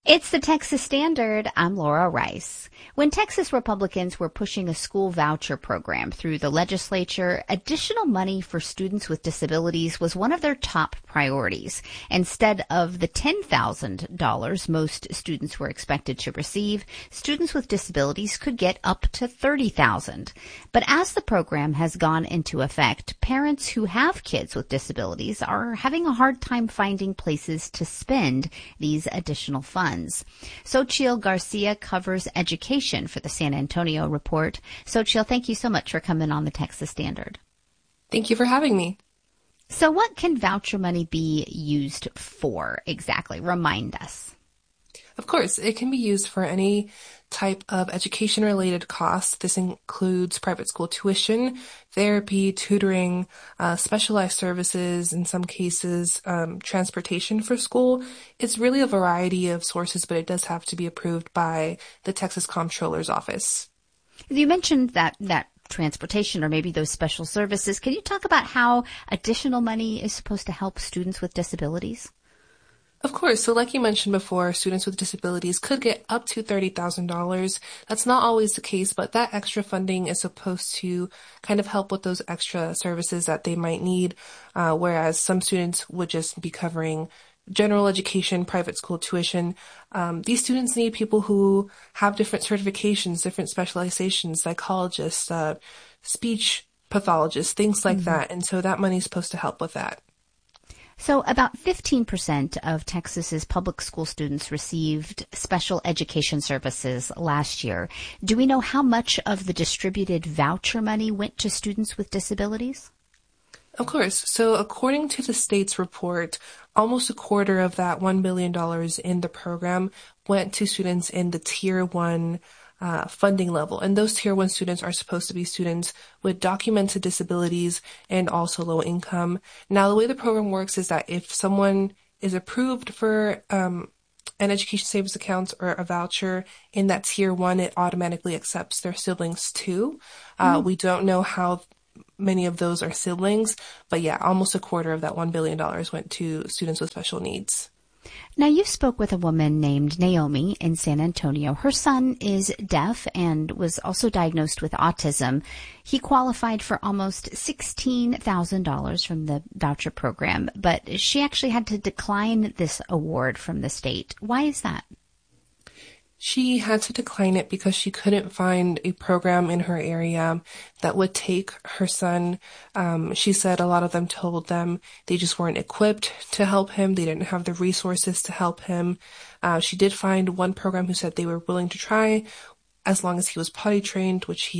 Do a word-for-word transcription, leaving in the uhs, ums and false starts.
It's the Texas Standard. I'm Laura Rice. When Texas Republicans were pushing a school voucher program through the legislature, additional money for students with disabilities was one of their top priorities. Instead of the ten thousand dollars most students were expected to receive, students with disabilities could get up to thirty thousand dollars. But as the program has gone into effect, parents who have kids with disabilities are having a hard time finding places to spend these additional funds. Xochitl Garcia covers education for the San Antonio Report. Xochitl, thank you so much for coming on the Texas Standard. Thank you for having me. So what can voucher money be used for exactly? Remind us. Of course, it can be used for any type of education-related costs. This includes private school tuition, therapy, tutoring, uh, specialized services, in some cases, um, transportation for school. It's really a variety of sources, but it does have to be approved by the Texas Comptroller's Office. You mentioned that, that transportation or maybe those special services. Can you talk about how additional money is supposed to help students with disabilities? Of course. So like you mentioned before, students with disabilities could get up to thirty thousand dollars. That's not always the case, but that extra funding is supposed to kind of help with those extra services that they might need, uh, whereas some students would just be covering general education, private school tuition. Um, these students need people who have different certifications, different specializations, psychologists, uh, speech pathologists, things like mm-hmm. that. And so that money is supposed to help with that. So about fifteen percent of Texas's public school students received special education services last year. Do we know how much of the distributed voucher money went to students with disabilities? Of course. So according to the state's report, almost a quarter of that one billion dollars in the program went to students in the tier one Uh, funding level. And those tier one students are supposed to be students with documented disabilities and also low income. Now, the way the program works is that if someone is approved for um, an education savings account or a voucher in that tier one, it automatically accepts their siblings too. Uh, mm-hmm. We don't know how many of those are siblings, but yeah, almost a quarter of that one billion dollars went to students with special needs. Now, you spoke with a woman named Naomi in San Antonio. Her son is deaf and was also diagnosed with autism. He qualified for almost sixteen thousand dollars from the voucher program, but she actually had to decline this award from the state. Why is that? She had to decline it because she couldn't find a program in her area that would take her son. Um, she said a lot of them told them they just weren't equipped to help him. They didn't have the resources to help him. Uh, she did find one program who said they were willing to try as long as he was potty trained, which he